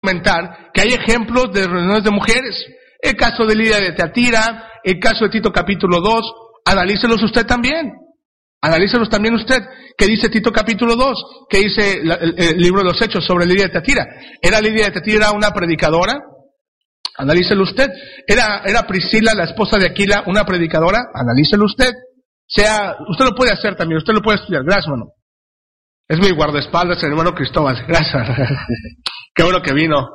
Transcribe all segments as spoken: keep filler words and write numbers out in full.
comentar que hay ejemplos de reuniones de mujeres. El caso de Lidia de Teatira, el caso de Tito capítulo dos, analícelos usted también. Analícelos también usted. ¿Qué dice Tito capítulo dos? ¿Qué dice el, el, el libro de los Hechos sobre Lidia de Teatira? ¿Era Lidia de Teatira una predicadora? Analícelo usted. ¿Era, era Priscila, la esposa de Aquila, una predicadora? Analícelo usted. Sea, usted lo puede hacer también, usted lo puede estudiar. Gracias, hermano. Es mi guardaespaldas, el hermano Cristóbal. Gracias. Qué bueno que vino.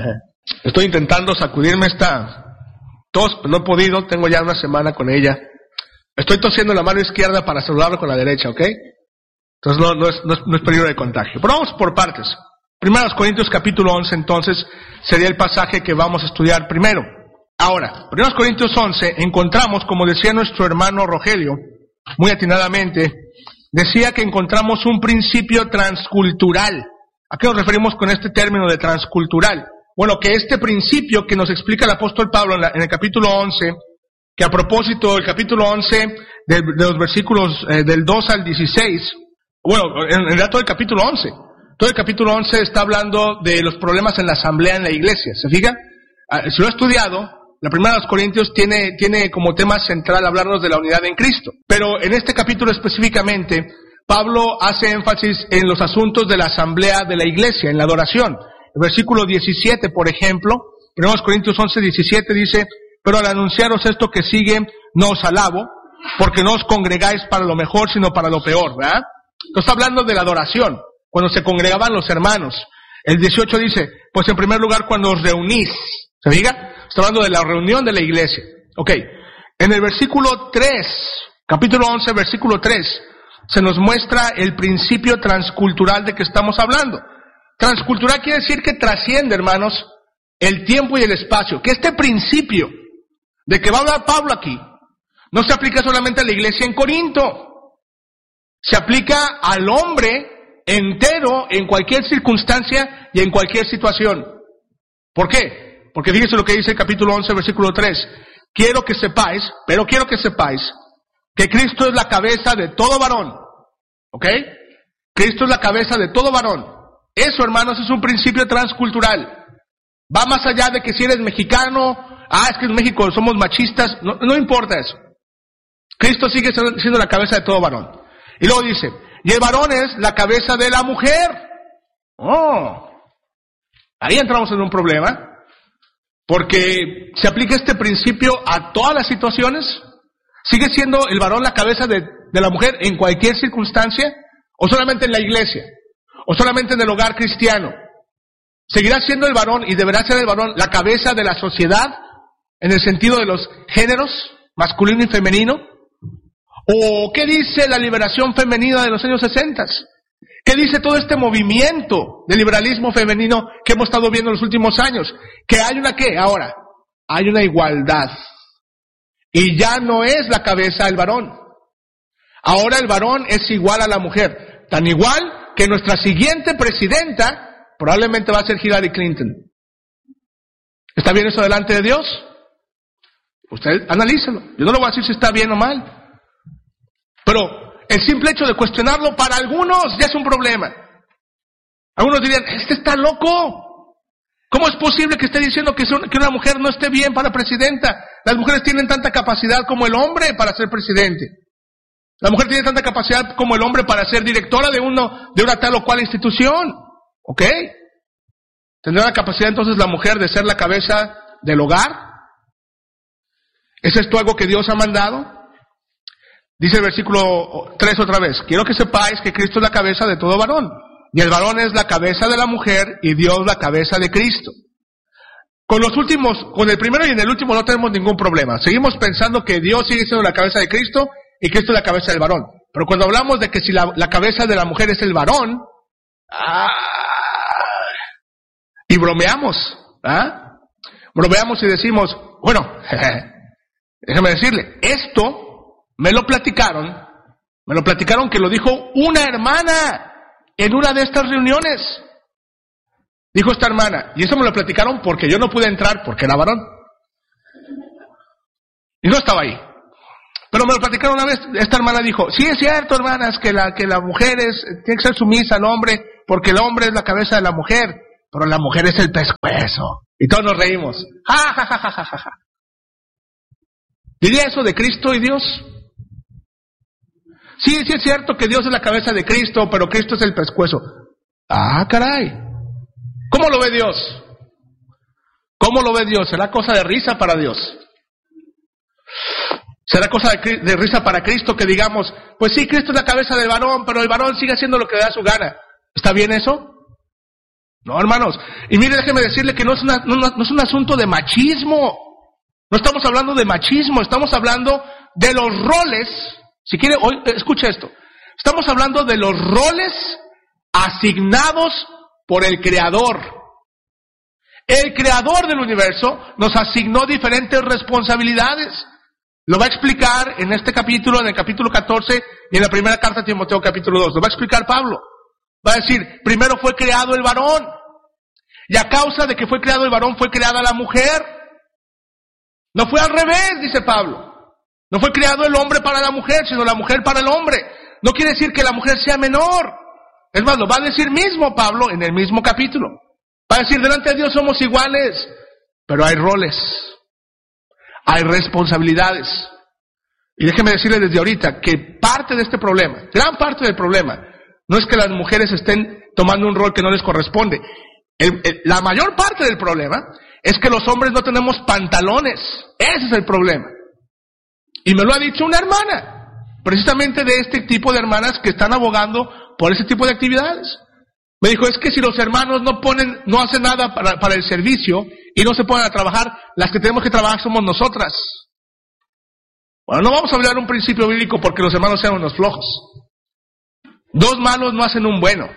Estoy intentando sacudirme esta tos, pero no he podido. Tengo ya una semana con ella. Estoy tosiendo la mano izquierda para saludarlo con la derecha, ¿ok? Entonces no, no, es, no, es, no es peligro de contagio. Pero vamos por partes. Primeros Corintios capítulo once, entonces, sería el pasaje que vamos a estudiar primero. Ahora, Primeros Corintios once, encontramos, como decía nuestro hermano Rogelio, muy atinadamente, decía que encontramos un principio transcultural. ¿A qué nos referimos con este término de transcultural? Bueno, que este principio que nos explica el apóstol Pablo en, la, en el capítulo once, que a propósito del capítulo once, de, de los versículos eh, del dos al dieciséis, bueno, en realidad todo el capítulo once, todo el capítulo once está hablando de los problemas en la asamblea en la iglesia, ¿se fija? Ah, si lo he estudiado, la primera de los Corintios tiene, tiene como tema central hablarnos de la unidad en Cristo, pero en este capítulo específicamente, Pablo hace énfasis en los asuntos de la asamblea de la iglesia, en la adoración. El versículo diecisiete, por ejemplo, Primeros Corintios once, diecisiete dice: pero al anunciaros esto que sigue, no os alabo, porque no os congregáis para lo mejor, sino para lo peor, ¿verdad? Entonces está hablando de la adoración, cuando se congregaban los hermanos. El dieciocho dice, pues en primer lugar cuando os reunís, ¿se diga? Está hablando de la reunión de la iglesia. Ok, en el versículo tres, capítulo once, versículo tres, se nos muestra el principio transcultural de que estamos hablando. Transcultural quiere decir que trasciende, hermanos, el tiempo y el espacio. Que este principio de que va a hablar Pablo aquí, no se aplica solamente a la iglesia en Corinto. Se aplica al hombre entero en cualquier circunstancia y en cualquier situación. ¿Por qué? Porque fíjese lo que dice el capítulo once, versículo tres. Quiero que sepáis, pero quiero que sepáis, que Cristo es la cabeza de todo varón. ¿Ok? Cristo es la cabeza de todo varón. Eso, hermanos, es un principio transcultural. Va más allá de que si eres mexicano, ah, es que en México somos machistas, no, no importa eso. Cristo sigue siendo la cabeza de todo varón. Y luego dice, y el varón es la cabeza de la mujer. Oh, ahí entramos en un problema, porque se aplica este principio a todas las situaciones. ¿Sigue siendo el varón la cabeza de, de la mujer en cualquier circunstancia? ¿O solamente en la iglesia? ¿O solamente en el hogar cristiano? ¿Seguirá siendo el varón y deberá ser el varón la cabeza de la sociedad en el sentido de los géneros, masculino y femenino? ¿O qué dice la liberación femenina de los años sesenta? ¿Qué dice todo este movimiento de liberalismo femenino que hemos estado viendo en los últimos años? Que hay una ¿qué? Ahora, hay una igualdad. Y ya no es la cabeza el varón. Ahora el varón es igual a la mujer. Tan igual que nuestra siguiente presidenta probablemente va a ser Hillary Clinton. ¿Está bien eso delante de Dios? Usted analícelo. Yo no le voy a decir si está bien o mal. Pero el simple hecho de cuestionarlo para algunos ya es un problema. Algunos dirían, este está loco. ¿Cómo es posible que esté diciendo que una mujer no esté bien para presidenta? Las mujeres tienen tanta capacidad como el hombre para ser presidente. La mujer tiene tanta capacidad como el hombre para ser directora de uno, de una tal o cual institución. ¿Ok? ¿Tendrá la capacidad entonces la mujer de ser la cabeza del hogar? ¿Es esto algo que Dios ha mandado? Dice el versículo tres otra vez, quiero que sepáis que Cristo es la cabeza de todo varón, y el varón es la cabeza de la mujer, y Dios la cabeza de Cristo. Con los últimos, con el primero y en el último no tenemos ningún problema. Seguimos pensando que Dios sigue siendo la cabeza de Cristo, y Cristo es la cabeza del varón. Pero cuando hablamos de que si la, la cabeza de la mujer es el varón, ¡ah! Y bromeamos, ¿ah? Bromeamos y decimos, bueno, déjame decirle, esto me lo platicaron, me lo platicaron que lo dijo una hermana en una de estas reuniones. Dijo esta hermana, y eso me lo platicaron porque yo no pude entrar porque era varón. Y no estaba ahí. Pero me lo platicaron una vez, esta hermana dijo, sí es cierto, hermanas, que la, que la mujer es, tiene que ser sumisa al hombre, porque el hombre es la cabeza de la mujer. pero la mujer es el pescuezo. Y todos nos reímos. Ja, ja, ja, ja, ja, ja. ¿Diría eso de Cristo y Dios? Sí, sí es cierto que Dios es la cabeza de Cristo, pero Cristo es el pescuezo. Ah, caray. ¿Cómo lo ve Dios? ¿Cómo lo ve Dios? ¿Será cosa de risa para Dios? ¿Será cosa de, de risa para Cristo que digamos, pues sí, Cristo es la cabeza del varón, pero el varón sigue haciendo lo que le da su gana? ¿Está bien eso? No, hermanos. Y mire, déjeme decirle que no es, una, no, no es un asunto de machismo. No estamos hablando de machismo, estamos hablando de los roles. Si quiere, hoy, escuche esto. Estamos hablando de los roles asignados por el Creador. El Creador del universo nos asignó diferentes responsabilidades. Lo va a explicar en este capítulo, en el capítulo catorce y en la primera carta de Timoteo capítulo dos. Lo va a explicar Pablo. Va a decir, primero fue creado el varón. Y a causa de que fue creado el varón, fue creada la mujer. No fue al revés, dice Pablo. No fue creado el hombre para la mujer, sino la mujer para el hombre. No quiere decir que la mujer sea menor. Es más, lo va a decir mismo Pablo en el mismo capítulo. Va a decir, delante de Dios somos iguales, pero hay roles, hay responsabilidades. Y déjeme decirle desde ahorita que parte de este problema, gran parte del problema, no es que las mujeres estén tomando un rol que no les corresponde. El, el, la mayor parte del problema es que los hombres no tenemos pantalones. Ese es el problema. Y me lo ha dicho una hermana, precisamente de este tipo de hermanas que están abogando por ese tipo de actividades. Me dijo, es que si los hermanos no ponen, no hacen nada para, para el servicio y no se ponen a trabajar, las que tenemos que trabajar somos nosotras. Bueno, no vamos a hablar de un principio bíblico porque los hermanos sean unos flojos. Dos malos no hacen un bueno.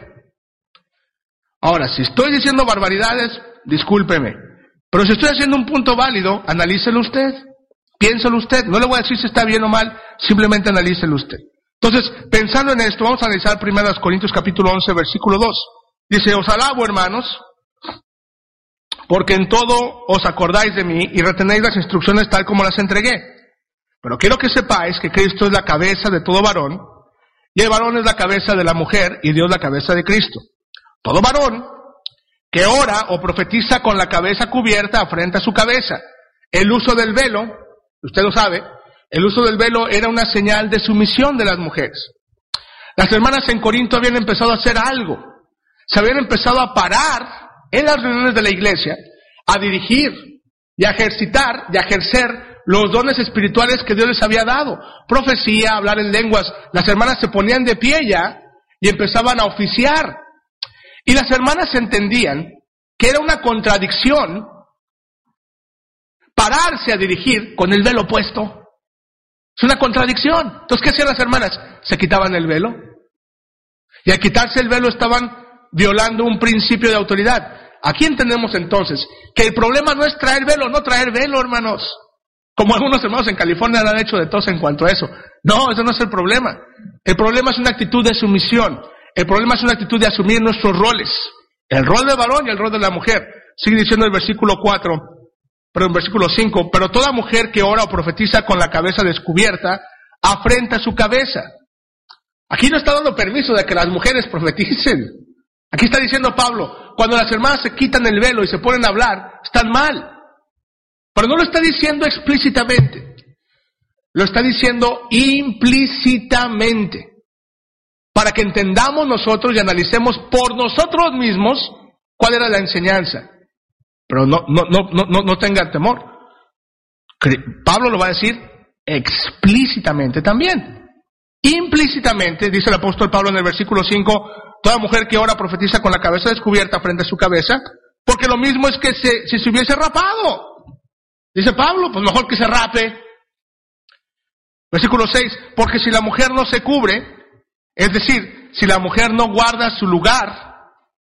Ahora, si estoy diciendo barbaridades, discúlpeme. Pero si estoy haciendo un punto válido, analícelo usted. Piénselo usted. No le voy a decir si está bien o mal, simplemente analícelo usted. Entonces, pensando en esto, vamos a analizar primero Corintios capítulo once, versículo dos. Dice, os alabo, hermanos, porque en todo os acordáis de mí y retenéis las instrucciones tal como las entregué. Pero quiero que sepáis que Cristo es la cabeza de todo varón, y el varón es la cabeza de la mujer, y Dios la cabeza de Cristo. Todo varón que ora o profetiza con la cabeza cubierta afrenta su cabeza. El uso del velo, usted lo sabe, el uso del velo era una señal de sumisión de las mujeres. Las hermanas en Corinto habían empezado a hacer algo. Se habían empezado a parar en las reuniones de la iglesia, a dirigir y a ejercitar y a ejercer los dones espirituales que Dios les había dado. Profecía, hablar en lenguas. Las hermanas se ponían de pie ya y empezaban a oficiar. Y las hermanas entendían que era una contradicción pararse a dirigir con el velo puesto. Es una contradicción. Entonces, ¿qué hacían las hermanas? Se quitaban el velo. Y al quitarse el velo estaban violando un principio de autoridad. Aquí entendemos entonces que el problema no es traer velo, no traer velo, hermanos. Como algunos hermanos en California han hecho de tos en cuanto a eso. No, eso no es el problema. El problema es una actitud de sumisión. El problema es una actitud de asumir nuestros roles. El rol del varón y el rol de la mujer. Sigue diciendo el versículo cuatro, pero en versículo cinco, pero toda mujer que ora o profetiza con la cabeza descubierta, afrenta su cabeza. Aquí no está dando permiso de que las mujeres profeticen. Aquí está diciendo Pablo, cuando las hermanas se quitan el velo y se ponen a hablar, están mal. Pero no lo está diciendo explícitamente. Lo está diciendo implícitamente. Para que entendamos nosotros y analicemos por nosotros mismos cuál era la enseñanza. Pero no, no, no, no, no tengan temor. Pablo lo va a decir explícitamente también. Implícitamente, dice el apóstol Pablo en el versículo cinco, toda mujer que ora profetiza con la cabeza descubierta frente a su cabeza, porque lo mismo es que se, si se hubiese rapado. Dice Pablo, pues mejor que se rape. Versículo seis, porque si la mujer no se cubre, es decir, si la mujer no guarda su lugar,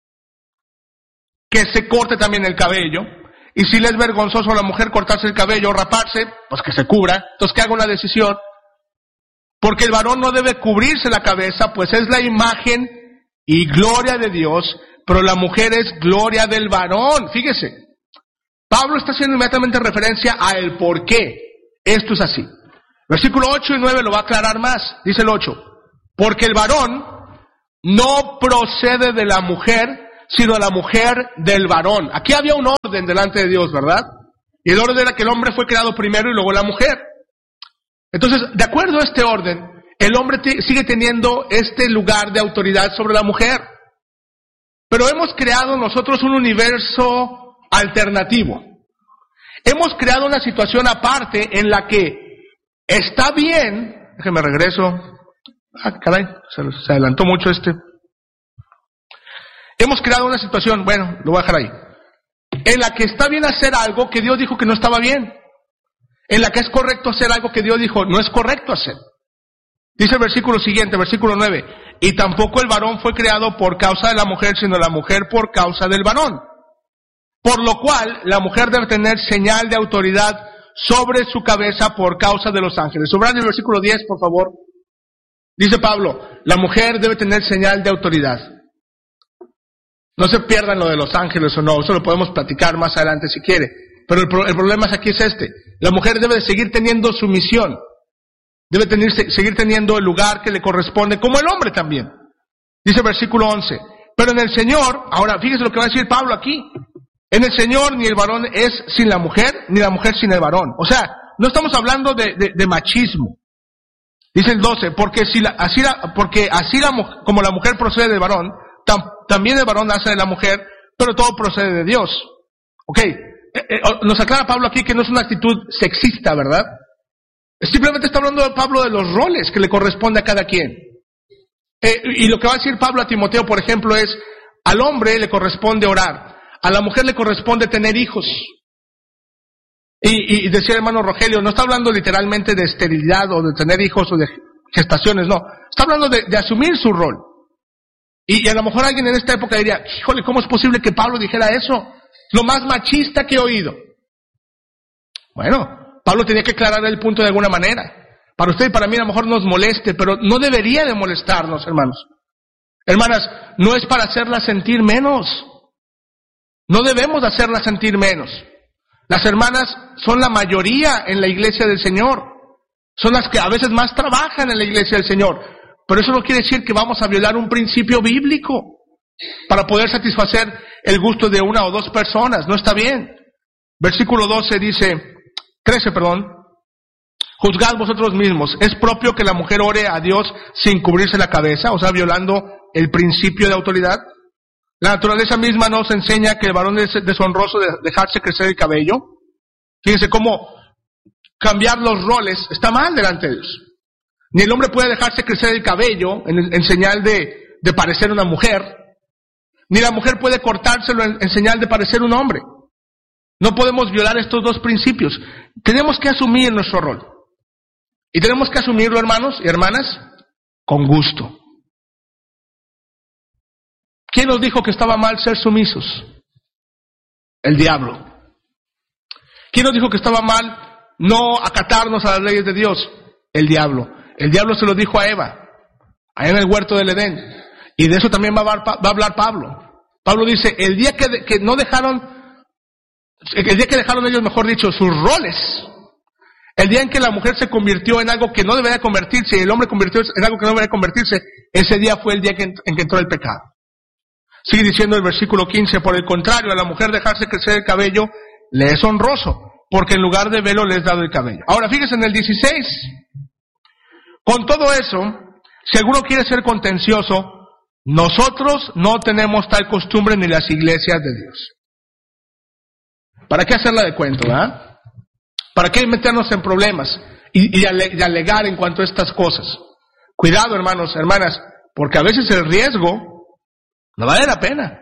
que se corte también el cabello, y si le es vergonzoso a la mujer cortarse el cabello o raparse, pues que se cubra. Entonces que haga una decisión, porque el varón no debe cubrirse la cabeza, pues es la imagen y gloria de Dios, pero la mujer es gloria del varón. Fíjese, Pablo está haciendo inmediatamente referencia a el por qué esto es así. Versículo ocho y nueve lo va a aclarar más. Dice el ocho, porque el varón no procede de la mujer, sino a la mujer del varón. Aquí había un orden delante de Dios, ¿verdad? Y el orden era que el hombre fue creado primero y luego la mujer. Entonces, de acuerdo a este orden, el hombre t- sigue teniendo este lugar de autoridad sobre la mujer. Pero hemos creado nosotros un universo alternativo. Hemos creado una situación aparte en la que está bien, déjeme regreso, ah, caray, se, se adelantó mucho este. Hemos creado una situación, bueno, lo voy a dejar ahí, en la que está bien hacer algo que Dios dijo que no estaba bien, en la que es correcto hacer algo que Dios dijo no es correcto hacer. Dice el versículo siguiente, versículo nueve, y tampoco el varón fue creado por causa de la mujer, sino la mujer por causa del varón. Por lo cual, la mujer debe tener señal de autoridad sobre su cabeza por causa de los ángeles. Subraya el versículo diez, por favor. Dice Pablo, la mujer debe tener señal de autoridad. No se pierdan lo de los ángeles o no, eso lo podemos platicar más adelante si quiere. Pero el, pro, el problema aquí es este. La mujer debe seguir teniendo su misión. Debe tener, seguir teniendo el lugar que le corresponde, como el hombre también. Dice el versículo once. Pero en el Señor, ahora fíjese lo que va a decir Pablo aquí. En el Señor ni el varón es sin la mujer, ni la mujer sin el varón. O sea, no estamos hablando de, de, de machismo. Dice el doce, porque, si la, así, la, porque así la, como la mujer procede del varón, tam, también el varón nace de la mujer, pero todo procede de Dios. Ok, eh, eh, nos aclara Pablo aquí que no es una actitud sexista, ¿verdad? Simplemente está hablando de Pablo de los roles que le corresponde a cada quien. Eh, y lo que va a decir Pablo a Timoteo, por ejemplo, es, al hombre le corresponde orar. A la mujer le corresponde tener hijos. Y, y decía el hermano Rogelio, no está hablando literalmente de esterilidad o de tener hijos o de gestaciones, no. Está hablando de, de asumir su rol. Y, y a lo mejor alguien en esta época diría, híjole, ¿cómo es posible que Pablo dijera eso? Lo más machista que he oído. Bueno, Pablo tenía que aclarar el punto de alguna manera. Para usted y para mí a lo mejor nos moleste, pero no debería de molestarnos, hermanos. Hermanas, no es para hacerla sentir menos. No debemos de hacerla sentir menos. Las hermanas son la mayoría en la iglesia del Señor. Son las que a veces más trabajan en la iglesia del Señor. Pero eso no quiere decir que vamos a violar un principio bíblico para poder satisfacer el gusto de una o dos personas. No está bien. Versículo doce dice, trece, perdón. Juzgad vosotros mismos. ¿Es propio que la mujer ore a Dios sin cubrirse la cabeza? O sea, violando el principio de autoridad. La naturaleza misma nos enseña que el varón es deshonroso de dejarse crecer el cabello. Fíjense cómo cambiar los roles está mal delante de Dios. Ni el hombre puede dejarse crecer el cabello en, en señal de, de parecer una mujer, ni la mujer puede cortárselo en, en señal de parecer un hombre. No podemos violar estos dos principios. Tenemos que asumir nuestro rol. Y tenemos que asumirlo, hermanos y hermanas, con gusto. ¿Quién nos dijo que estaba mal ser sumisos? El diablo. ¿Quién nos dijo que estaba mal no acatarnos a las leyes de Dios? El diablo. El diablo se lo dijo a Eva, allá en el huerto del Edén. Y de eso también va a hablar, va a hablar Pablo. Pablo dice, el día que, que no dejaron, el día que dejaron ellos, mejor dicho, sus roles, el día en que la mujer se convirtió en algo que no debería convertirse y el hombre convirtió en algo que no debería convertirse, ese día fue el día que, en que entró el pecado. Sigue diciendo el versículo quince, por el contrario, a la mujer dejarse crecer el cabello le es honroso, porque en lugar de velo le es dado el cabello. Ahora fíjese en el dieciséis. Con todo eso, si alguno quiere ser contencioso, nosotros no tenemos tal costumbre ni las iglesias de Dios. ¿Para qué hacerla de cuento, verdad? ¿Para qué meternos en problemas y, y, ale, y alegar en cuanto a estas cosas? Cuidado, hermanos, hermanas, porque a veces el riesgo no vale la pena.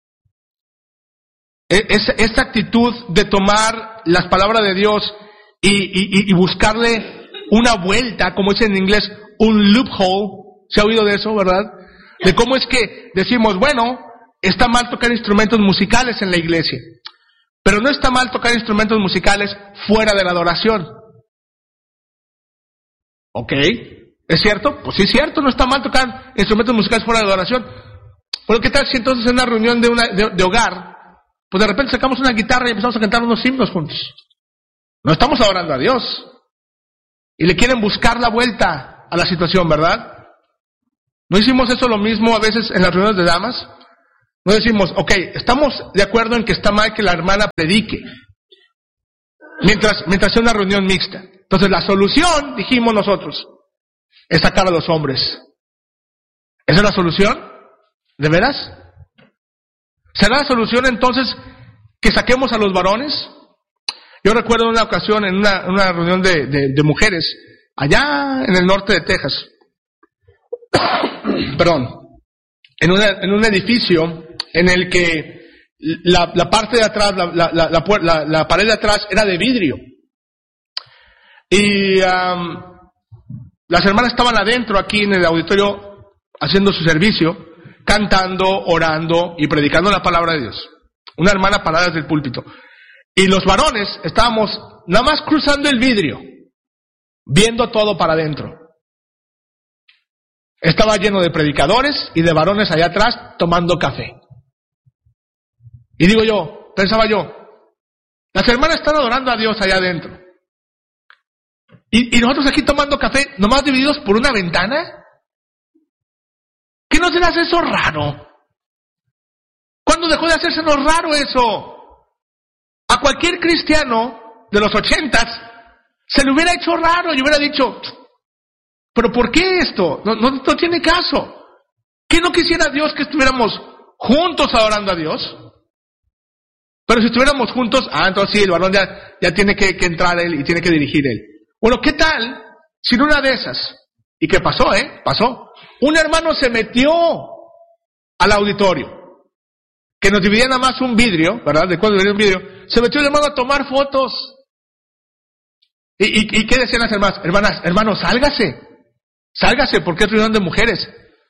Es, esta actitud de tomar las palabras de Dios y, y, y buscarle una vuelta, como dice en inglés, un loophole, ¿se ha oído de eso, verdad? De cómo es que decimos, bueno, está mal tocar instrumentos musicales en la iglesia, pero no está mal tocar instrumentos musicales fuera de la adoración. ¿Ok? ¿Es cierto? Pues sí es cierto, no está mal tocar instrumentos musicales fuera de la adoración. Pero ¿qué tal si entonces en una reunión de, una, de, de hogar, pues de repente sacamos una guitarra y empezamos a cantar unos himnos juntos? No estamos adorando a Dios. Y le quieren buscar la vuelta a la situación, ¿verdad? ¿No hicimos eso lo mismo a veces en las reuniones de damas? No decimos, ok, estamos de acuerdo en que está mal que la hermana predique, mientras, mientras sea una reunión mixta. Entonces la solución, dijimos nosotros, es sacar a los hombres. ¿Esa es la solución? ¿De veras? ¿Será la solución entonces que saquemos a los varones? Yo recuerdo una ocasión en una, una reunión de, de, de mujeres, allá en el norte de Texas, perdón, en, una, en un edificio en el que la, la parte de atrás, la, la, la, la, la, la pared de atrás era de vidrio. Y um, las hermanas estaban adentro aquí en el auditorio haciendo su servicio, cantando, orando y predicando la palabra de Dios. Una hermana parada desde el púlpito. Y los varones estábamos nada más cruzando el vidrio, viendo todo para adentro. Estaba lleno de predicadores y de varones allá atrás tomando café. Y digo yo, pensaba yo, las hermanas están adorando a Dios allá adentro. Y, y nosotros aquí tomando café, nomás divididos por una ventana. ¿Qué no se le hace eso raro? ¿Cuándo dejó de hacérsenos raro eso? A cualquier cristiano de los ochentas se le hubiera hecho raro y hubiera dicho, ¿pero por qué esto? No, no, no tiene caso. ¿Qué no quisiera Dios que estuviéramos juntos adorando a Dios? Pero si estuviéramos juntos, ah, entonces sí, el varón ya, ya tiene que, que entrar él y tiene que dirigir él. Bueno, ¿qué tal si en una de esas, y qué pasó, eh? Pasó. Un hermano se metió al auditorio, que nos dividía nada más un vidrio, ¿verdad? De cuando dividía un vidrio, se metió el hermano a tomar fotos. ¿Y, y, y qué decían las hermanas? Hermanas, hermano, sálgase. Sálgase, porque es reunión de mujeres.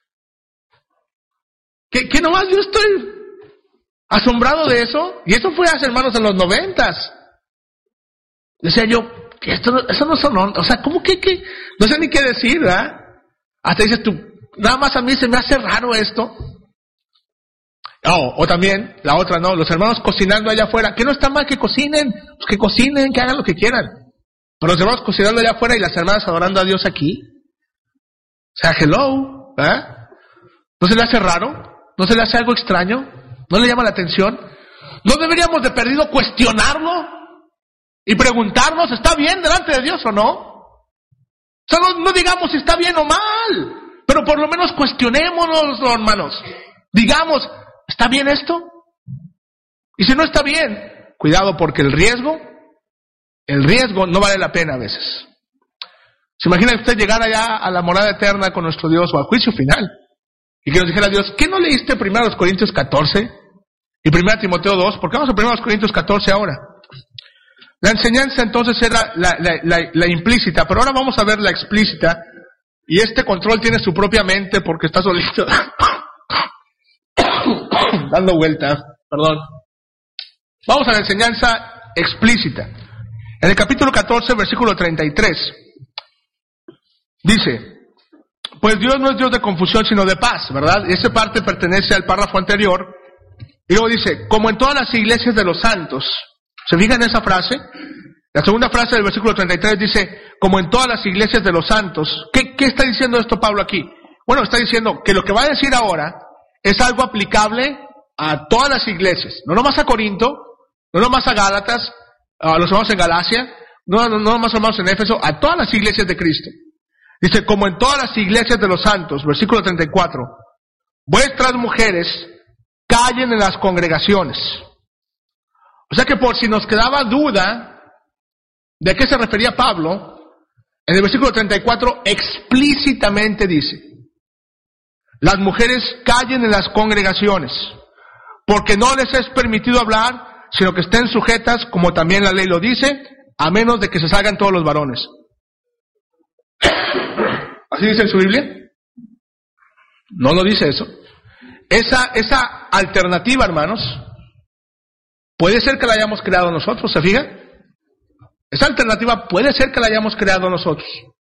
¿Qué, qué nomás yo estoy asombrado de eso? Y eso fue hace, hermanos, en los noventas. Decía yo, que esto, eso no son, o sea, ¿cómo que, que? No sé ni qué decir, ¿verdad? Hasta dices tú, nada más a mí se me hace raro esto. Oh, o también, la otra, ¿no? Los hermanos cocinando allá afuera. Que no está mal que cocinen, pues que cocinen, que hagan lo que quieran. Pero los hermanos cocinando allá afuera y las hermanas adorando a Dios aquí. O sea, hello, ¿eh? ¿No se le hace raro? ¿No se le hace algo extraño? ¿No le llama la atención? ¿No deberíamos de perdido cuestionarlo? Y preguntarnos, ¿está bien delante de Dios o no? O sea, no, no digamos si está bien o mal, pero por lo menos cuestionémonos, hermanos. Digamos, ¿está bien esto? Y si no está bien, cuidado, porque el riesgo, el riesgo no vale la pena a veces. ¿Se imagina usted llegar allá a la morada eterna con nuestro Dios o al juicio final? Y que nos dijera Dios, ¿qué no leíste primero los Corintios catorce y primero Timoteo dos? ¿Por qué vamos a primero los Corintios catorce ahora? La enseñanza entonces era la, la, la, la implícita, pero ahora vamos a ver la explícita. Y este control tiene su propia mente porque está solito dando vueltas, perdón. Vamos a la enseñanza explícita. En el capítulo catorce, versículo treinta y tres, dice, pues Dios no es Dios de confusión, sino de paz, ¿verdad? Y esa parte pertenece al párrafo anterior. Y luego dice, como en todas las iglesias de los santos. ¿Se fijan en esa frase? La segunda frase del versículo treinta y tres dice, como en todas las iglesias de los santos. ¿Qué, qué está diciendo esto Pablo aquí? Bueno, está diciendo que lo que va a decir ahora es algo aplicable a todas las iglesias. No nomás a Corinto, no nomás a Gálatas, a los hermanos en Galacia, no, no, no nomás a los hermanos en Éfeso, a todas las iglesias de Cristo. Dice, como en todas las iglesias de los santos, versículo treinta y cuatro, vuestras mujeres callen en las congregaciones. O sea que por si nos quedaba duda de qué se refería Pablo, en el versículo treinta y cuatro explícitamente dice, las mujeres callen en las congregaciones, porque no les es permitido hablar, sino que estén sujetas, como también la ley lo dice, a menos de que se salgan todos los varones. ¿Así dice en su Biblia? No lo dice eso. Esa, esa alternativa, hermanos, puede ser que la hayamos creado nosotros, ¿se fija? Esa alternativa puede ser que la hayamos creado nosotros.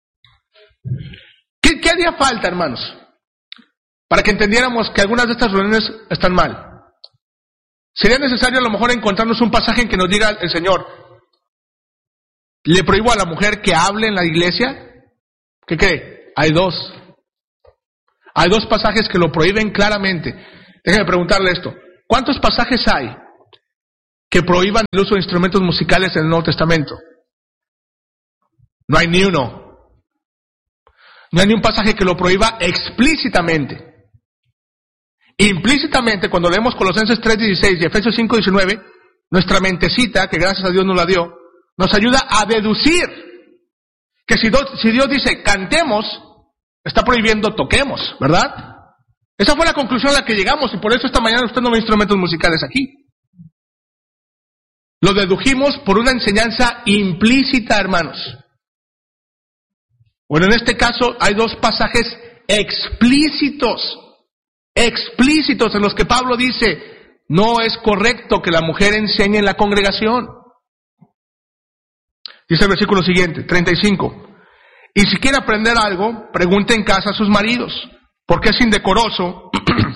¿Qué, qué haría falta, hermanos? Para que entendiéramos que algunas de estas reuniones están mal. Sería necesario a lo mejor encontrarnos un pasaje en que nos diga el Señor, ¿le prohíbo a la mujer que hable en la iglesia? ¿Qué cree? Hay dos. Hay dos pasajes que lo prohíben claramente. Déjeme preguntarle esto. ¿Cuántos pasajes hay que prohíban el uso de instrumentos musicales en el Nuevo Testamento? No hay ni uno. No hay ni un pasaje que lo prohíba explícitamente. Implícitamente, cuando leemos Colosenses tres dieciséis y Efesios cinco diecinueve, nuestra mentecita, que gracias a Dios nos la dio, nos ayuda a deducir que si Dios, si Dios dice cantemos, está prohibiendo toquemos, ¿verdad? Esa fue la conclusión a la que llegamos, y por eso esta mañana usted no ve instrumentos musicales aquí. Lo dedujimos por una enseñanza implícita, hermanos. Bueno, en este caso hay dos pasajes explícitos, explícitos en los que Pablo dice, no es correcto que la mujer enseñe en la congregación. Dice el versículo siguiente, treinta y cinco. Y si quiere aprender algo, pregunte en casa a sus maridos, porque es indecoroso,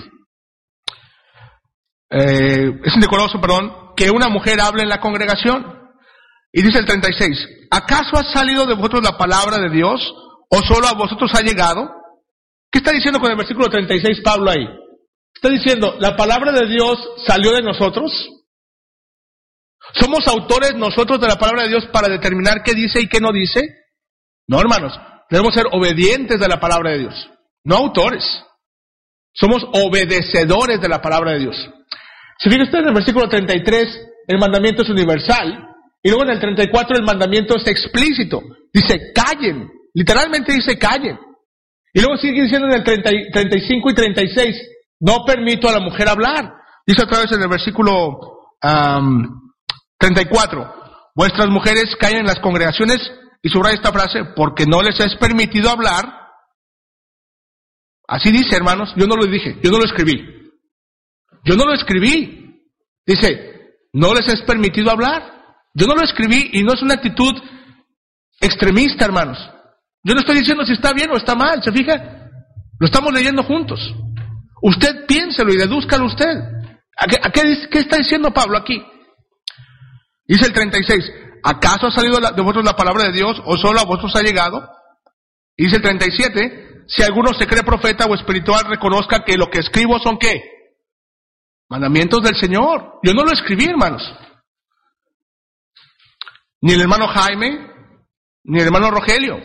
eh, es indecoroso, perdón, que una mujer hable en la congregación. Y dice el treinta y seis, ¿acaso ha salido de vosotros la palabra de Dios, o solo a vosotros ha llegado? ¿Qué está diciendo con el versículo treinta y seis Pablo ahí? Está diciendo, ¿la palabra de Dios salió de nosotros? ¿Somos autores nosotros de la palabra de Dios para determinar qué dice y qué no dice? No, hermanos, debemos ser obedientes de la palabra de Dios, no autores. Somos obedecedores de la palabra de Dios. Si fija usted en el versículo treinta y tres, el mandamiento es universal, y luego en el treinta y cuatro el mandamiento es explícito. Dice, callen, literalmente dice callen. Y luego sigue diciendo en el treinta, treinta y cinco y treinta y seis, no permito a la mujer hablar. Dice otra vez en el versículo um, treinta y cuatro, vuestras mujeres callen en las congregaciones, y subraya esta frase, porque no les es permitido hablar. Así dice, hermanos, yo no lo dije, yo no lo escribí. Yo no lo escribí. Dice, no les es permitido hablar. Yo no lo escribí y no es una actitud extremista, hermanos. Yo no estoy diciendo si está bien o está mal, ¿se fija? Lo estamos leyendo juntos. Usted piénselo y dedúzcalo usted. ¿A qué, a qué, qué está diciendo Pablo aquí? Dice el treinta y seis, ¿acaso ha salido de vosotros la palabra de Dios o solo a vosotros ha llegado? Y dice el treinta y siete, si alguno se cree profeta o espiritual, reconozca que lo que escribo son ¿qué? Mandamientos del Señor. Yo no lo escribí, hermanos. Ni el hermano Jaime, ni el hermano Rogelio.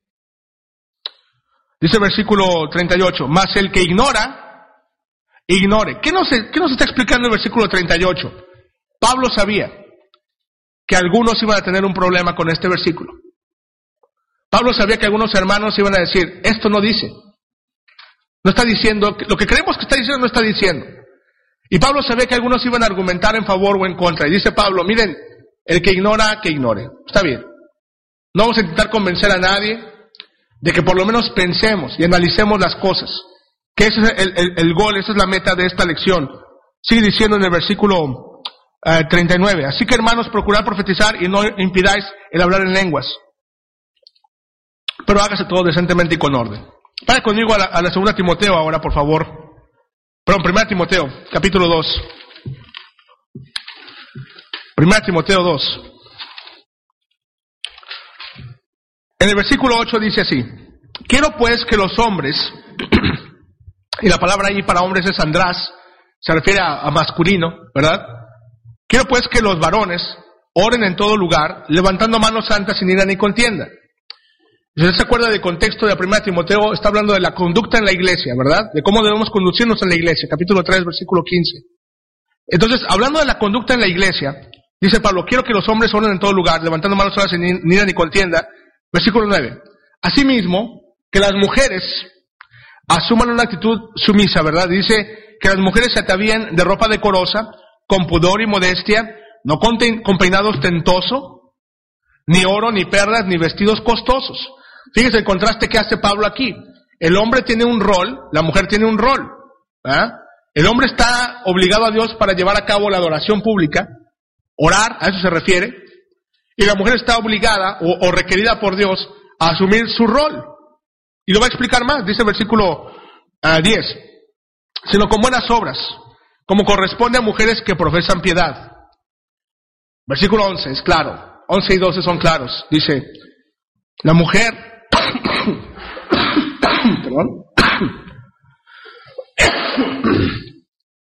Dice el versículo treinta y ocho, mas el que ignora, ignore. ¿Qué nos, qué nos está explicando el versículo treinta y ocho? Pablo sabía que algunos iban a tener un problema con este versículo. Pablo sabía que algunos hermanos iban a decir, esto no dice. No está diciendo, lo que creemos que está diciendo no está diciendo. Y Pablo sabía que algunos iban a argumentar en favor o en contra. Y dice Pablo, miren, el que ignora, que ignore. Está bien. No vamos a intentar convencer a nadie de que por lo menos pensemos y analicemos las cosas. Que ese es el, el, el gol, esa es la meta de esta lección. Sigue diciendo en el versículo eh, treinta y nueve. Así que hermanos, procurad profetizar y no impidáis el hablar en lenguas. Pero hágase todo decentemente y con orden. Vaya conmigo a la, a la segunda Timoteo ahora, por favor. Perdón, primera Timoteo, capítulo dos. Primera Timoteo dos. En el versículo ocho dice así, quiero pues que los hombres, y la palabra ahí para hombres es andrás, se refiere a, a masculino, ¿verdad? Quiero pues que los varones oren en todo lugar, levantando manos santas sin ira ni contienda. Si usted se acuerda del contexto de la primera Timoteo, está hablando de la conducta en la iglesia, ¿verdad? De cómo debemos conducirnos en la iglesia, capítulo tres, versículo quince. Entonces, hablando de la conducta en la iglesia, dice Pablo, quiero que los hombres oren en todo lugar, levantando manos santas sin ira ni contienda. Versículo nueve. Asimismo, que las mujeres asuman una actitud sumisa, ¿verdad? Dice que las mujeres se atavíen de ropa decorosa, con pudor y modestia, no con, te, con peinados tentoso, ni oro, ni perlas, ni vestidos costosos. Fíjese el contraste que hace Pablo aquí. El hombre tiene un rol, la mujer tiene un rol, ¿verdad? El hombre está obligado a Dios para llevar a cabo la adoración pública, orar, a eso se refiere, y la mujer está obligada o, o requerida por Dios a asumir su rol. Y lo va a explicar más, dice el versículo uh, diez, sino con buenas obras, como corresponde a mujeres que profesan piedad. Versículo once, es claro, once y doce son claros, dice, la mujer, perdón,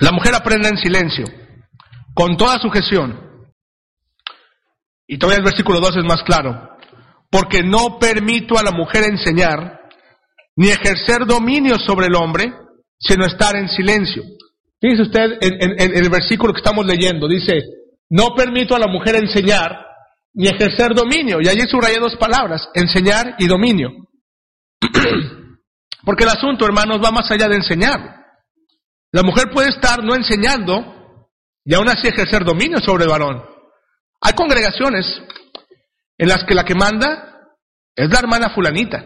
La mujer aprende en silencio, con toda sujeción. Y todavía el versículo dos es más claro. Porque no permito a la mujer enseñar, ni ejercer dominio sobre el hombre, sino estar en silencio. Fíjese usted en, en, en el versículo que estamos leyendo, dice, no permito a la mujer enseñar, ni ejercer dominio. Y allí subrayé dos palabras, enseñar y dominio. Porque el asunto, hermanos, va más allá de enseñar. La mujer puede estar no enseñando y aún así ejercer dominio sobre el varón. Hay congregaciones en las que la que manda es la hermana fulanita.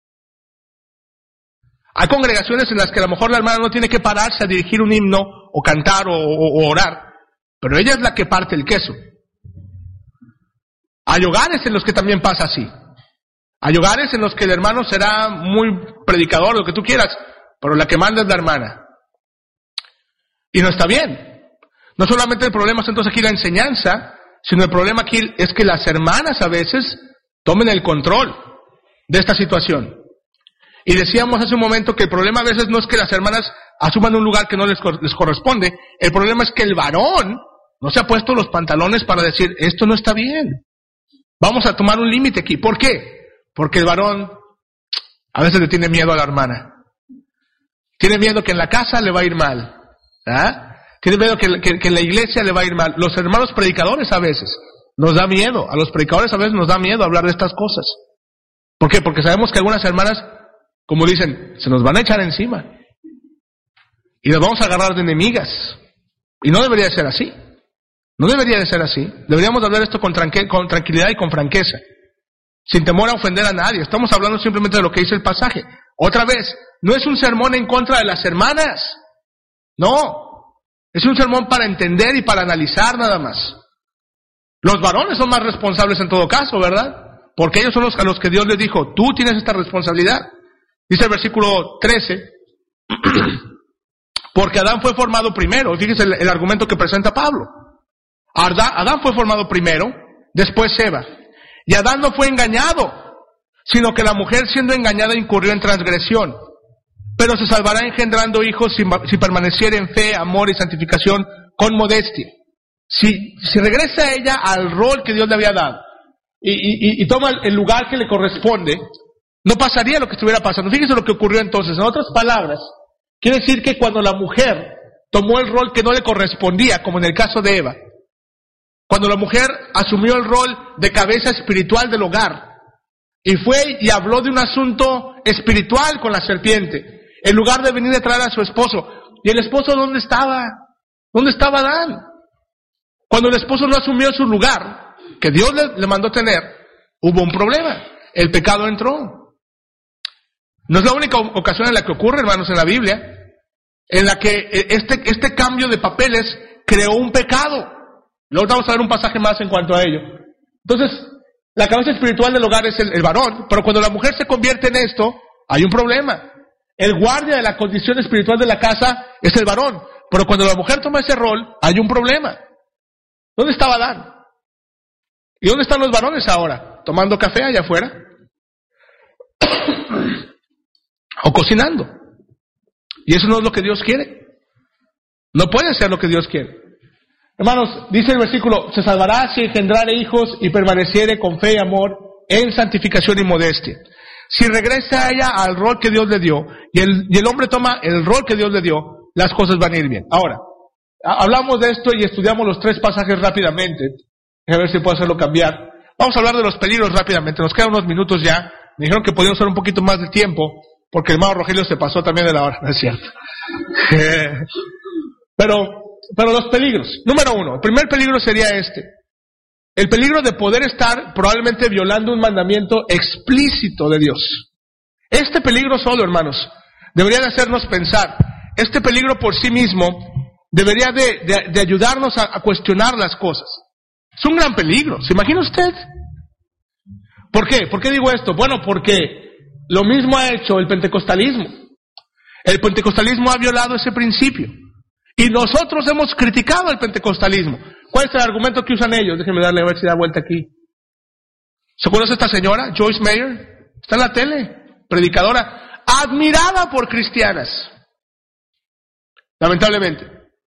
Hay congregaciones en las que a lo mejor la hermana no tiene que pararse a dirigir un himno o cantar o, o, o orar, pero ella es la que parte el queso. Hay hogares en los que también pasa así. Hay hogares en los que el hermano será muy predicador, lo que tú quieras, pero la que manda es la hermana. Y no está bien. No solamente el problema es entonces aquí la enseñanza, sino el problema aquí es que las hermanas a veces tomen el control de esta situación. Y decíamos hace un momento que el problema a veces no es que las hermanas asuman un lugar que no les, les corresponde, el problema es que el varón no se ha puesto los pantalones para decir, esto no está bien. Vamos a tomar un límite aquí. ¿Por qué? Porque el varón a veces le tiene miedo a la hermana. Tiene miedo que en la casa le va a ir mal. ¿Ah? Tiene miedo que, que, que en la iglesia le va a ir mal. Los hermanos predicadores a veces nos da miedo. A los predicadores a veces nos da miedo hablar de estas cosas. ¿Por qué? Porque sabemos que algunas hermanas, como dicen, se nos van a echar encima. Y nos vamos a agarrar de enemigas. Y no debería de ser así. No debería de ser así. Deberíamos hablar esto con, tranque, con tranquilidad y con franqueza. Sin temor a ofender a nadie. Estamos hablando simplemente de lo que dice el pasaje. Otra vez, no es un sermón en contra de las hermanas. No. Es un sermón para entender y para analizar nada más. Los varones son más responsables en todo caso, ¿verdad? Porque ellos son los a los que Dios les dijo, tú tienes esta responsabilidad. Dice el versículo trece, porque Adán fue formado primero. Fíjense el, el argumento que presenta Pablo. Adán, Adán fue formado primero, después Eva. Y Adán no fue engañado, sino que la mujer siendo engañada incurrió en transgresión. Pero se salvará engendrando hijos si, si permaneciera en fe, amor y santificación con modestia. Si, si regresa ella al rol que Dios le había dado y, y, y toma el lugar que le corresponde, no pasaría lo que estuviera pasando. Fíjense lo que ocurrió entonces. En otras palabras, quiere decir que cuando la mujer tomó el rol que no le correspondía, como en el caso de Eva, cuando la mujer asumió el rol de cabeza espiritual del hogar y fue y habló de un asunto espiritual con la serpiente, en lugar de venir a traer a su esposo. ¿Y el esposo dónde estaba? ¿Dónde estaba Adán? Cuando el esposo no asumió su lugar, que Dios le, le mandó tener, hubo un problema. El pecado entró. No es la única ocasión en la que ocurre, hermanos, en la Biblia, en la que este, este cambio de papeles creó un pecado. Luego vamos a ver un pasaje más en cuanto a ello. Entonces, la cabeza espiritual del hogar es el, el varón, pero cuando la mujer se convierte en esto, hay un problema. El guardia de la condición espiritual de la casa es el varón, pero cuando la mujer toma ese rol, hay un problema. ¿Dónde estaba Adán? ¿Y dónde están los varones ahora? ¿Tomando café allá afuera? ¿O cocinando? Y eso no es lo que Dios quiere. No puede ser lo que Dios quiere. Hermanos, dice el versículo, se salvará si engendrare hijos y permaneciere con fe y amor en santificación y modestia. Si regresa ella al rol que Dios le dio y el, y el hombre toma el rol que Dios le dio, las cosas van a ir bien. Ahora, hablamos de esto y estudiamos los tres pasajes rápidamente. A ver si puedo hacerlo cambiar. Vamos a hablar de los peligros rápidamente. Nos quedan unos minutos ya. Me dijeron que podíamos usar un poquito más de tiempo porque el hermano Rogelio se pasó también de la hora, ¿no es cierto? Pero... Pero los peligros. Número uno, el primer peligro sería este. El peligro de poder estar probablemente violando un mandamiento explícito de Dios. Este peligro solo, hermanos, debería de hacernos pensar. Este peligro por sí mismo debería de, de, de ayudarnos a, a cuestionar las cosas. Es un gran peligro. ¿Se imagina usted? ¿Por qué? ¿Por qué digo esto? Bueno, porque lo mismo ha hecho el pentecostalismo. El pentecostalismo ha violado ese principio. Y nosotros hemos criticado el pentecostalismo. ¿Cuál es el argumento que usan ellos? Déjenme darle a ver si da vuelta aquí. ¿Se conoce esta señora? Joyce Meyer. Está en la tele. Predicadora. Admirada por cristianas. Lamentablemente.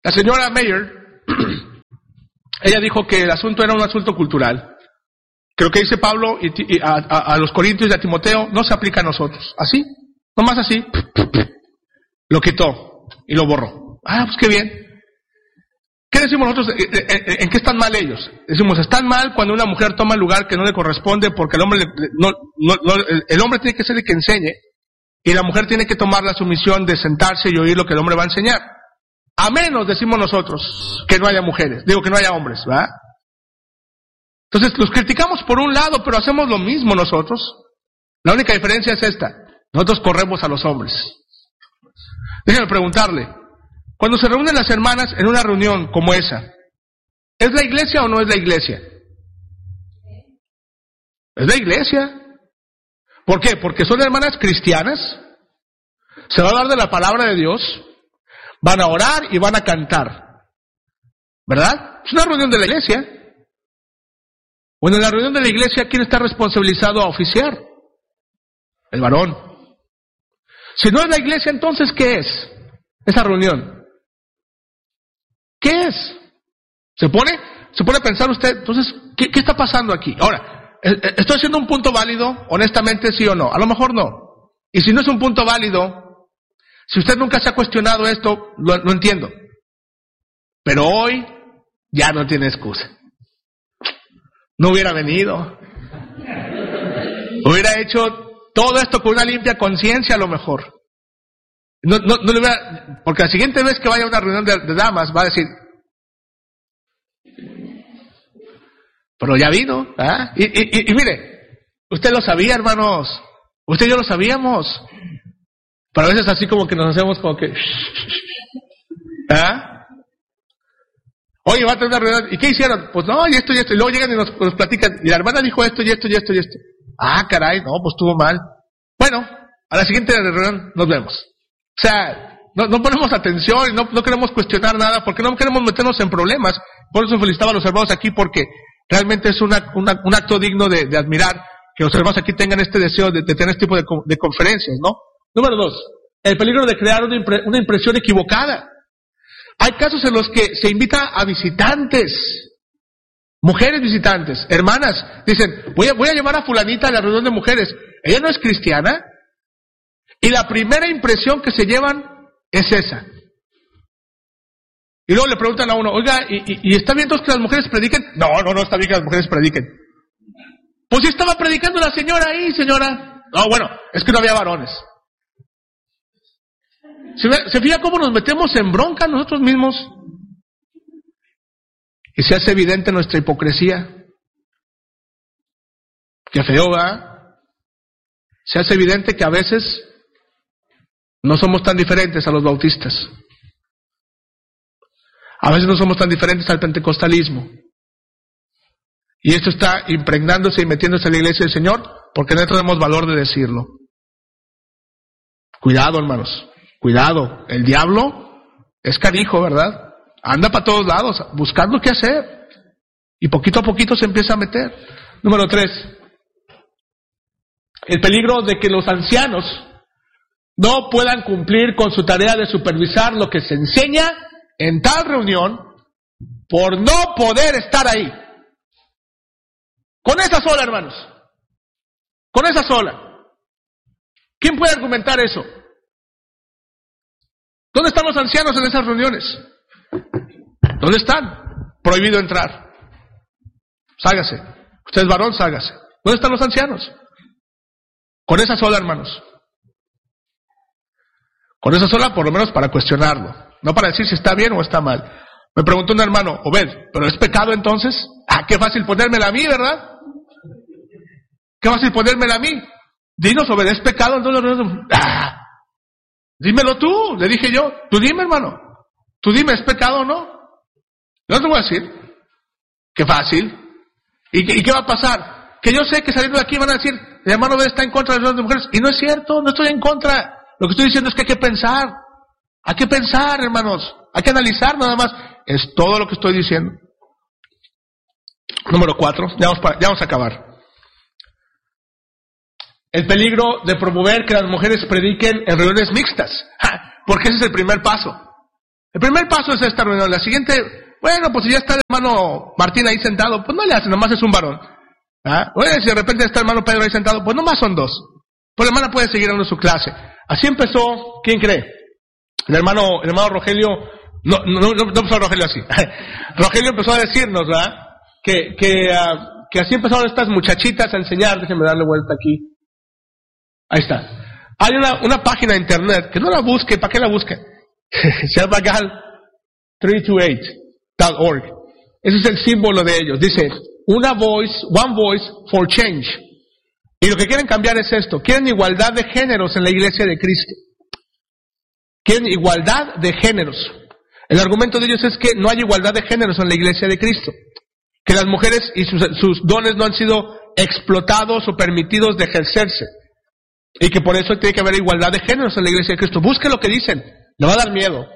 La señora Mayer, ella dijo que el asunto era un asunto cultural. Creo que dice Pablo y, y a, a, a los Corintios y a Timoteo, no se aplica a nosotros. Así, nomás así, lo quitó y lo borró. Ah, pues qué bien. ¿Qué decimos nosotros? ¿En, en qué están mal ellos? Decimos, están mal cuando una mujer toma el lugar que no le corresponde porque el hombre, le, no, no, no, el hombre tiene que ser el que enseñe y la mujer tiene que tomar la sumisión de sentarse y oír lo que el hombre va a enseñar. A menos, decimos nosotros, que no haya mujeres, digo que no haya hombres, ¿verdad? Entonces, los criticamos por un lado, pero hacemos lo mismo nosotros. La única diferencia es esta, nosotros corremos a los hombres. Déjenme preguntarle, cuando se reúnen las hermanas en una reunión como esa, ¿es la iglesia o no es la iglesia? Es la iglesia. ¿Por qué? Porque son hermanas cristianas, se va a hablar de la palabra de Dios, van a orar y van a cantar, ¿verdad? Es una reunión de la iglesia. Bueno, en la reunión de la iglesia, ¿quién está responsabilizado a oficiar? El varón. Si no es la iglesia, entonces, ¿qué es esa reunión? ¿Qué es? ¿Se pone? ¿Se pone a pensar usted? Entonces, ¿qué, qué está pasando aquí? Ahora, ¿estoy haciendo un punto válido? Honestamente, sí o no. A lo mejor no. Y si no es un punto válido, si usted nunca se ha cuestionado esto, lo, lo entiendo. Pero hoy ya no tiene excusa. No hubiera venido. Hubiera hecho todo esto con una limpia conciencia a lo mejor. No, no, no le hubiera, porque la siguiente vez que vaya a una reunión de, de damas va a decir, pero ya vino, ¿ah? Y, y, y mire, usted lo sabía, hermanos. Usted y yo lo sabíamos. Pero a veces así como que nos hacemos como que, ¿ah? Oye, va a tener una reunión, ¿y qué hicieron? Pues no, y esto y esto, y luego llegan y nos, nos platican, y la hermana dijo esto y esto y esto y esto. Ah, caray, no, pues estuvo mal. Bueno, a la siguiente reunión nos vemos. O sea, no, no ponemos atención y no, no queremos cuestionar nada, porque no queremos meternos en problemas. Por eso felicitaba a los hermanos aquí, porque realmente es una, una, un acto digno de, de admirar que los hermanos aquí tengan este deseo de, de tener este tipo de, de conferencias, ¿no? Número dos, el peligro de crear una, impre, una impresión equivocada. Hay casos en los que se invita a visitantes, mujeres visitantes, hermanas, dicen, voy a, voy a llevar a fulanita a la reunión de mujeres. Ella no es cristiana, y la primera impresión que se llevan es esa. Y luego le preguntan a uno, oiga, ¿y, y, y está bien entonces que las mujeres prediquen? No, no, no está bien que las mujeres prediquen. Pues si estaba predicando la señora ahí, señora. No, bueno, es que no había varones. ¿Se, ve, ¿Se fija cómo nos metemos en bronca nosotros mismos? Y se hace evidente nuestra hipocresía. Qué feo, ¿va? Se hace evidente que a veces no somos tan diferentes a los bautistas. A veces no somos tan diferentes al pentecostalismo. Y esto está impregnándose y metiéndose en la iglesia del Señor porque no tenemos valor de decirlo. Cuidado, hermanos. Cuidado, el diablo es canijo, ¿verdad? Anda para todos lados, buscando qué hacer. Y poquito a poquito se empieza a meter. Número tres. El peligro de que los ancianos no puedan cumplir con su tarea de supervisar lo que se enseña en tal reunión por no poder estar ahí. Con esa sola, hermanos. Con esa sola. ¿Quién puede argumentar eso? ¿Dónde están los ancianos en esas reuniones? ¿Dónde están? Prohibido entrar. Sálgase. Usted es varón, sálgase. ¿Dónde están los ancianos? Con esa sola, hermanos. Con esa sola, por lo menos para cuestionarlo. No para decir si está bien o está mal. Me preguntó un hermano, Obed, ¿pero es pecado entonces? Ah, qué fácil ponérmela a mí, ¿verdad? Qué fácil ponérmela a mí. Dinos, Obed, ¿es pecado entonces? Ah, dímelo tú, le dije yo. Tú dime, hermano. Tú dime, ¿es pecado o no? Yo no te voy a decir. Qué fácil. ¿Y qué, y qué va a pasar? Que yo sé que saliendo de aquí van a decir, el hermano Obed está en contra de las mujeres. Y no es cierto, no estoy en contra. Lo que estoy diciendo es que hay que pensar. Hay que pensar, hermanos. Hay que analizar nada más. Es todo lo que estoy diciendo. Número cuatro. Ya vamos, para, ya vamos a acabar. El peligro de promover que las mujeres prediquen en reuniones mixtas. ¡Ja! Porque ese es el primer paso. El primer paso es esta reunión. La siguiente, bueno, pues si ya está el hermano Martín ahí sentado, pues no le hace, nomás es un varón. ¿Ah? Oye, si de repente está el hermano Pedro ahí sentado, pues nomás son dos. Pues la hermana puede seguir dando su clase. Así empezó, ¿quién cree? El hermano, el hermano Rogelio, no, no, no, no empezó Rogelio así. Rogelio empezó a decirnos, ¿verdad? Que, que, uh, que así empezaron estas muchachitas a enseñar. Déjenme darle vuelta aquí. Ahí está. Hay una, una página de internet, que no la busque, ¿para qué la busque? Se llama gal trescientos veintiocho punto org. Ese es el símbolo de ellos. Dice, una voice, one voice for change. Y lo que quieren cambiar es esto. Quieren igualdad de géneros en la iglesia de Cristo. Quieren igualdad de géneros. El argumento de ellos es que no hay igualdad de géneros en la iglesia de Cristo. Que las mujeres y sus, sus dones no han sido explotados o permitidos de ejercerse. Y que por eso tiene que haber igualdad de géneros en la iglesia de Cristo. Busque lo que dicen. Le va a dar miedo.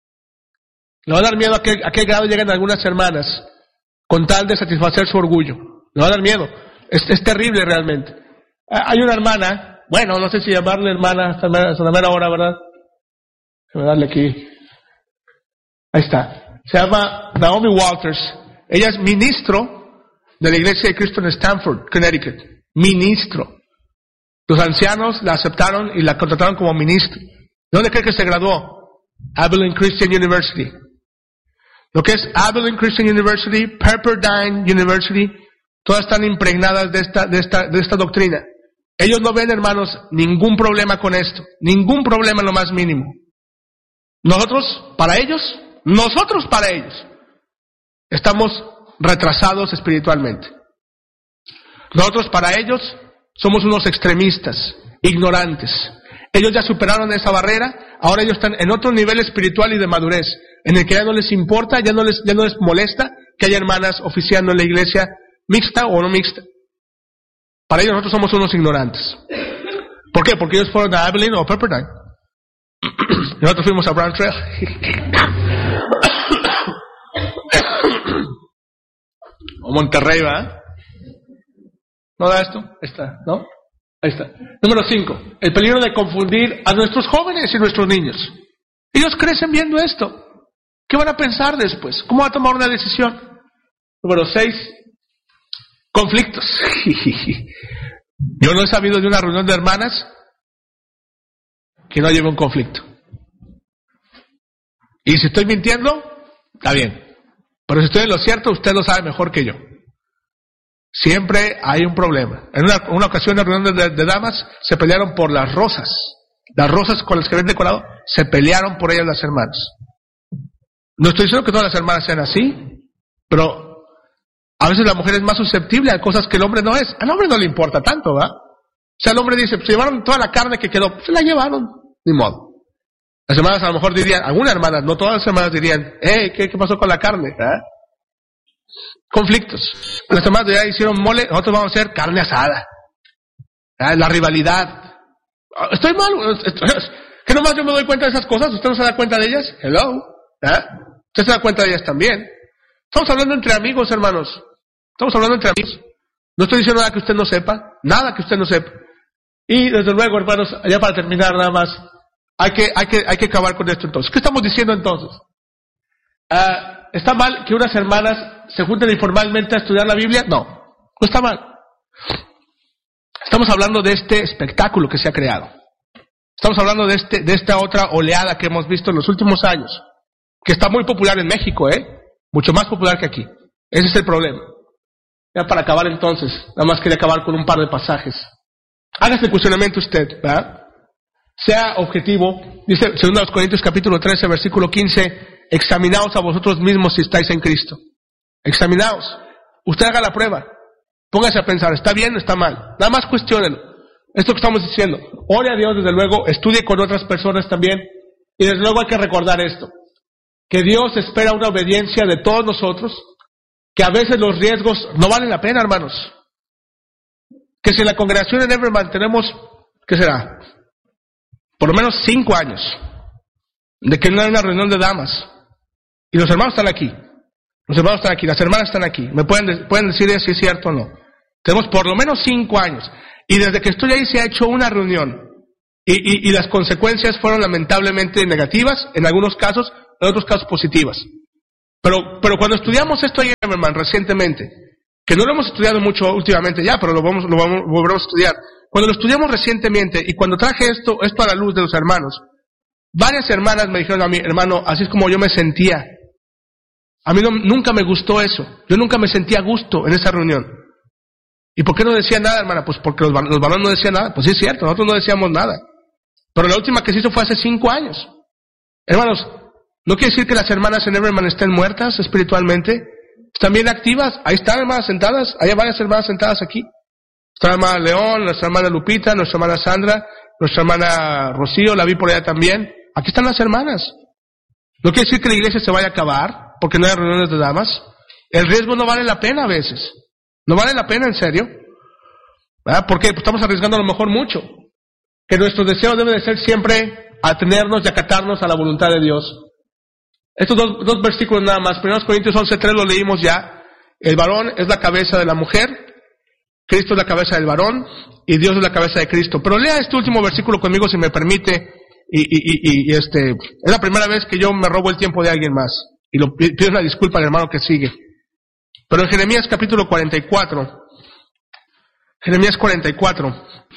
Le va a dar miedo a qué, a qué grado llegan algunas hermanas con tal de satisfacer su orgullo. Le va a dar miedo. Es, es terrible realmente. Hay una hermana, bueno, no sé si llamarle hermana hasta la mera hora, ¿verdad? Déjame darle aquí. Ahí está. Se llama Naomi Walters. Ella es ministro de la Iglesia de Cristo en Stamford, Connecticut. Ministro. Los ancianos la aceptaron y la contrataron como ministro. ¿De dónde cree que se graduó? Abilene Christian University. Lo que es Abilene Christian University, Pepperdine University, todas están impregnadas de esta, de esta, de esta doctrina. Ellos no ven, hermanos, ningún problema con esto. Ningún problema en lo más mínimo. Nosotros, para ellos, nosotros para ellos, estamos retrasados espiritualmente. Nosotros para ellos somos unos extremistas, ignorantes. Ellos ya superaron esa barrera, ahora ellos están en otro nivel espiritual y de madurez, en el que ya no les importa, ya no les, ya no les molesta que haya hermanas oficiando en la iglesia mixta o no mixta. Para ellos nosotros somos unos ignorantes. ¿Por qué? Porque ellos fueron a Abilene o Pepperdine. Nosotros fuimos a Brown Trail. O Monterrey, ¿verdad? ¿No da esto? Ahí está, ¿no? Ahí está. Número cinco. El peligro de confundir a nuestros jóvenes y nuestros niños. Ellos crecen viendo esto. ¿Qué van a pensar después? ¿Cómo van a tomar una decisión? Número seis. Conflictos. Yo no he sabido de una reunión de hermanas que no lleve un conflicto. Y si estoy mintiendo, está bien. Pero si estoy en lo cierto, usted lo sabe mejor que yo. Siempre hay un problema. En una, una ocasión en la reunión de, de damas, se pelearon por las rosas. Las rosas con las que habían decorado, se pelearon por ellas las hermanas. No estoy diciendo que todas las hermanas sean así, pero a veces la mujer es más susceptible a cosas que el hombre no es. Al hombre no le importa tanto, ¿va? O sea, el hombre dice, pues llevaron toda la carne que quedó, pues se la llevaron, ni modo. Las hermanas a lo mejor dirían, algunas hermanas, no todas las hermanas dirían, hey, ¿qué, qué pasó con la carne? ¿Eh? Conflictos. Las hermanas ya hicieron mole, nosotros vamos a hacer carne asada. ¿Eh? La rivalidad. Estoy mal, que nomás yo me doy cuenta de esas cosas, ¿usted no se da cuenta de ellas? Hello. ¿Eh? Usted se da cuenta de ellas también. Estamos hablando entre amigos, hermanos. Estamos hablando entre amigos. No estoy diciendo nada que usted no sepa. Nada que usted no sepa. Y desde luego, hermanos, ya para terminar nada más, hay que, hay que, hay que acabar con esto entonces. ¿Qué estamos diciendo entonces? Uh, ¿Está mal que unas hermanas se junten informalmente a estudiar la Biblia? No, no está mal. Estamos hablando de este espectáculo que se ha creado. Estamos hablando de este, de esta otra oleada que hemos visto en los últimos años, que está muy popular en México, ¿eh? Mucho más popular que aquí. Ese es el problema. Ya para acabar entonces, nada más quería acabar con un par de pasajes. Hágase el cuestionamiento usted, ¿verdad? Sea objetivo. Dice dos Corintios capítulo trece, versículo quince, examinaos a vosotros mismos si estáis en Cristo. Examinaos. Usted haga la prueba. Póngase a pensar, ¿está bien o está mal? Nada más cuestiónelo. Esto que estamos diciendo. Ore a Dios, desde luego, estudie con otras personas también. Y desde luego hay que recordar esto. Que Dios espera una obediencia de todos nosotros, que a veces los riesgos no valen la pena, hermanos. Que si en la congregación en Everman tenemos, ¿qué será? Por lo menos cinco años, de que no hay una reunión de damas, y los hermanos están aquí, los hermanos están aquí, las hermanas están aquí, me pueden, de, pueden decir si es cierto o no. Tenemos por lo menos cinco años, y desde que estoy ahí se ha hecho una reunión, y, y, y las consecuencias fueron lamentablemente negativas, en algunos casos, en otros casos positivas. Pero, pero cuando estudiamos esto ahí, hermano, recientemente, que no lo hemos estudiado mucho últimamente ya, pero lo vamos, lo vamos, lo volveremos a estudiar. Cuando lo estudiamos recientemente y cuando traje esto, esto a la luz de los hermanos, varias hermanas me dijeron a mí, hermano, así es como yo me sentía. A mí no, nunca me gustó eso. Yo nunca me sentía a gusto en esa reunión. ¿Y por qué no decía nada, hermana? Pues porque los, los varones no decían nada. Pues sí es cierto, nosotros no decíamos nada. Pero la última que se hizo fue hace cinco años. Hermanos, no quiere decir que las hermanas en Everman estén muertas espiritualmente. Están bien activas. Ahí están hermanas sentadas. Hay varias hermanas sentadas aquí. Nuestra hermana León, nuestra hermana Lupita, nuestra hermana Sandra, nuestra hermana Rocío, la vi por allá también. Aquí están las hermanas. No quiere decir que la iglesia se vaya a acabar porque no hay reuniones de damas. El riesgo no vale la pena a veces. No vale la pena, en serio. ¿Verdad? Porque pues estamos arriesgando a lo mejor mucho. Que nuestros deseos deben de ser siempre atenernos y acatarnos a la voluntad de Dios. Estos dos, dos versículos nada más. Primero Corintios once tres lo leímos ya. El varón es la cabeza de la mujer, Cristo es la cabeza del varón y Dios es la cabeza de Cristo. Pero lea este último versículo conmigo si me permite. Y, y, y, y este es la primera vez que yo me robo el tiempo de alguien más. Y lo pido una disculpa al hermano que sigue. Pero en Jeremías capítulo cuarenta y cuatro, Jeremías cuarenta y cuatro,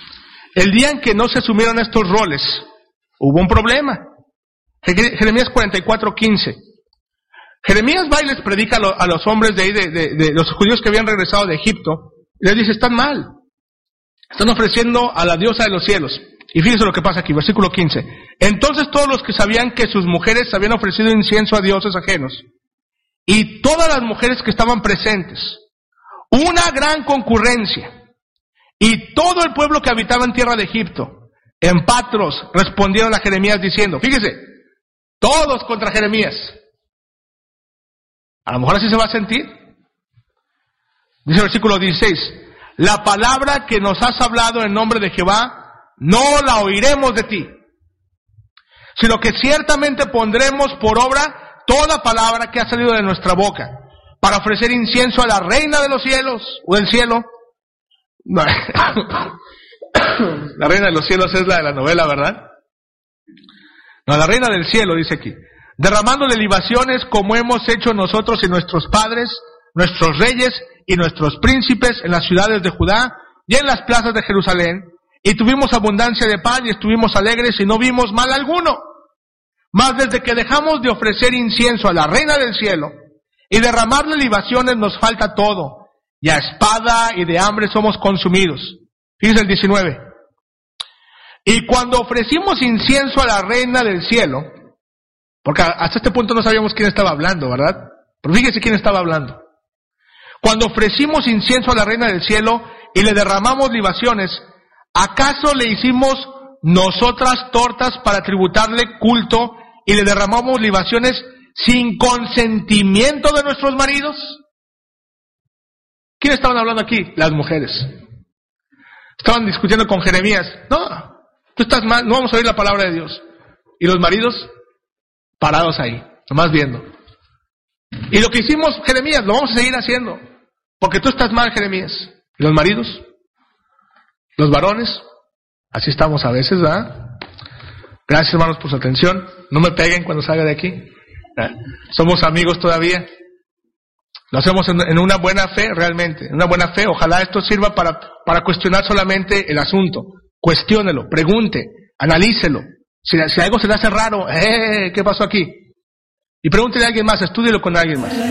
el día en que no se asumieron estos roles, hubo un problema. Jeremías cuarenta y cuatro quince. Jeremías va y les predica a, lo, a los hombres de ahí, de, de, de los judíos que habían regresado de Egipto, y les dice, están mal. Están ofreciendo a la diosa de los cielos. Y fíjense lo que pasa aquí, versículo quince. Entonces todos los que sabían que sus mujeres habían ofrecido incienso a dioses ajenos, y todas las mujeres que estaban presentes, una gran concurrencia, y todo el pueblo que habitaba en tierra de Egipto, en Patros, respondieron a Jeremías diciendo, fíjese, todos contra Jeremías. A lo mejor así se va a sentir. Dice el versículo dieciséis, la palabra que nos has hablado en nombre de Jehová, no la oiremos de ti, sino que ciertamente pondremos por obra toda palabra que ha salido de nuestra boca, para ofrecer incienso a la reina de los cielos, o del cielo. No. La reina de los cielos es la de la novela, ¿verdad? No, la reina del cielo, dice aquí, derramándole libaciones como hemos hecho nosotros y nuestros padres, nuestros reyes y nuestros príncipes en las ciudades de Judá y en las plazas de Jerusalén, y tuvimos abundancia de pan y estuvimos alegres y no vimos mal alguno. Mas desde que dejamos de ofrecer incienso a la reina del cielo y derramarle libaciones nos falta todo, y a espada y de hambre somos consumidos. Fíjense el diecinueve. Y cuando ofrecimos incienso a la reina del cielo, porque hasta este punto no sabíamos quién estaba hablando, ¿verdad? Pero fíjense quién estaba hablando. Cuando ofrecimos incienso a la reina del cielo y le derramamos libaciones, ¿acaso le hicimos nosotras tortas para tributarle culto y le derramamos libaciones sin consentimiento de nuestros maridos? ¿Quién estaban hablando aquí? Las mujeres. Estaban discutiendo con Jeremías. No, tú estás mal, no vamos a oír la palabra de Dios. Y los maridos parados ahí, nomás viendo. Y lo que hicimos, Jeremías, lo vamos a seguir haciendo. Porque tú estás mal, Jeremías. ¿Y los maridos? ¿Los varones? Así estamos a veces, ¿verdad? Gracias, hermanos, por su atención. No me peguen cuando salga de aquí. Somos amigos todavía. Lo hacemos en, en una buena fe, realmente. En una buena fe. Ojalá esto sirva para, para cuestionar solamente el asunto. Cuestiónelo, pregunte, analícelo. Si, si algo se le hace raro, eh, ¿qué pasó aquí? Y pregúntele a alguien más, estúdielo con alguien más.